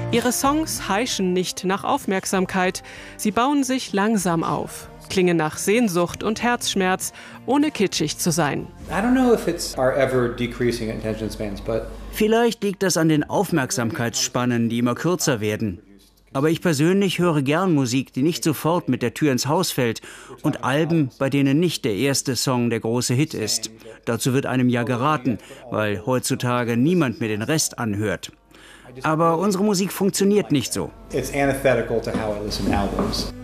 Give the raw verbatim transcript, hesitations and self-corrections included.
Ihre Songs heischen nicht nach Aufmerksamkeit, sie bauen sich langsam auf, klingen nach Sehnsucht und Herzschmerz, ohne kitschig zu sein. Vielleicht liegt das an den Aufmerksamkeitsspannen, die immer kürzer werden. Aber ich persönlich höre gern Musik, die nicht sofort mit der Tür ins Haus fällt, und Alben, bei denen nicht der erste Song der große Hit ist. Dazu wird einem ja geraten, weil heutzutage niemand mehr den Rest anhört. Aber unsere Musik funktioniert nicht so. It's antithetical to how I listen to albums.